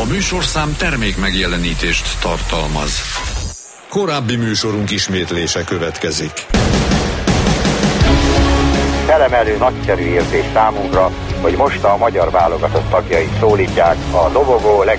A műsorszám termék megjelenítést tartalmaz. Korábbi műsorunk ismétlése következik. Felemelő nagyszerű érzés számunkra, hogy most a magyar válogatott tagjai szólítják a dobogó